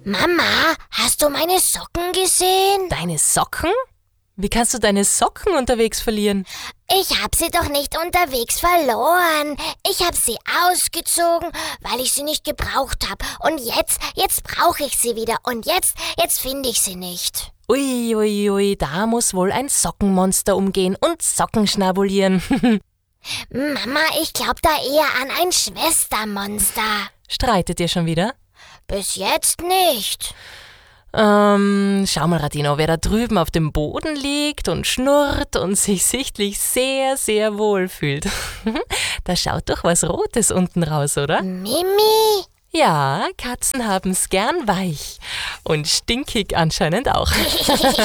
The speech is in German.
Mama, hast du meine Socken gesehen? Deine Socken? Wie kannst du deine Socken unterwegs verlieren? Ich hab sie doch nicht unterwegs verloren. Ich hab sie ausgezogen, weil ich sie nicht gebraucht hab. Und jetzt brauche ich sie wieder. Und jetzt finde ich sie nicht. Ui, ui, ui, da muss wohl ein Sockenmonster umgehen und Socken schnabulieren. Mama, ich glaub da eher an ein Schwestermonster. Streitet ihr schon wieder? Bis jetzt nicht. Schau mal, Radino, wer da drüben auf dem Boden liegt und schnurrt und sich sichtlich sehr, sehr wohl fühlt. Da schaut doch was Rotes unten raus, oder? Mimi? Ja, Katzen haben's gern weich. Und stinkig anscheinend auch.